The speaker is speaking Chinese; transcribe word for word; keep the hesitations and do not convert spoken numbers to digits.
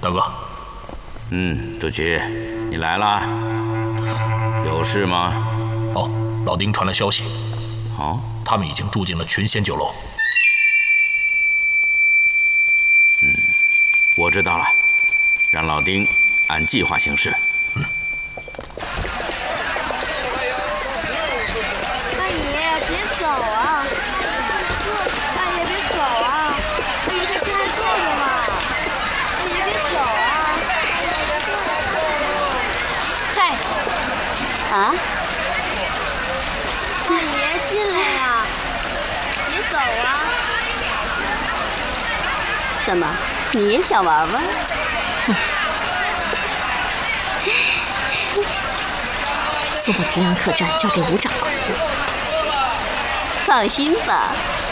大哥。 嗯，杜琪，你来了，有事吗？ 哦，老丁传来消息， 哦， 他们已经住进了群仙酒楼。 嗯，我知道了，让老丁按计划行事。 嗯。 大爷，别走啊！大爷，别走啊！大爷，快进来坐着嘛！大爷，别走啊！ 嘿，啊！ 大爷，进来呀！别走啊！ 怎么，你也想玩玩？ 哼！送到平安客栈，交给吴掌柜。 放心吧。